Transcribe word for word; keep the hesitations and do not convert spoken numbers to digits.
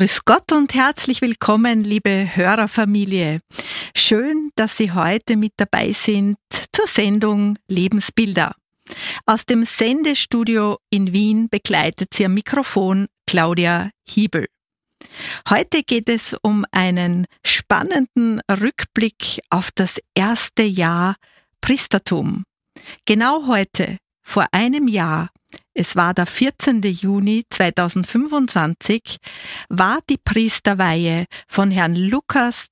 Grüß Gott und herzlich willkommen, liebe Hörerfamilie. Schön, dass Sie heute mit dabei sind zur Sendung Lebensbilder. Aus dem Sendestudio in Wien begleitet Sie am Mikrofon Claudia Hiebel. Heute geht es um einen spannenden Rückblick auf das erste Jahr Priestertum. Genau heute, vor einem Jahr, es war der vierzehnten Juni zweitausendfünfundzwanzig, war die Priesterweihe von Herrn Lukas